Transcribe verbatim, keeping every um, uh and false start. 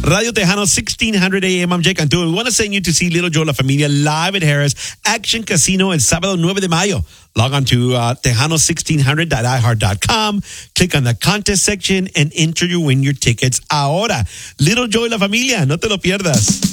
Radio Tejano, sixteen hundred A M. I'm Jake Cantu. We want to send you to see Little Joe La Familia live at Harris Action Casino el sábado nueve de mayo. Log on to uh, tejano sixteen hundred dot i heart dot com. Click on the contest section and enter to win your tickets ahora. Little Joe La Familia, no te lo pierdas.